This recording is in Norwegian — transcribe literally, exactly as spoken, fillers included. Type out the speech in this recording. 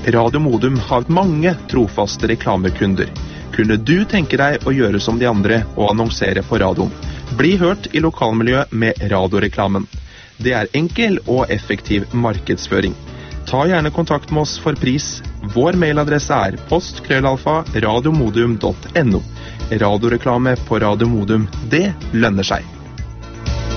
Radio Modum har mange trofaste reklamekunder. Kunne du tenke deg å gjøre som de andre og annonsere på radioen? Bli hørt i lokalmiljøet med radioreklamen. Det er enkel og effektiv markedsføring. Ta gjerne kontakt med oss for pris. Vår mailadresse er postkrøllalfa radiomodum punktum no. Radioreklame på Radio Modum, det lønner seg.